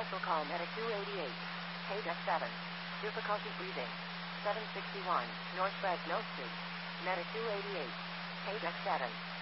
Special call Medic 288. Page F7. Difficulty breathing. 761. Northwest Note Street. Medic 288. Page F7.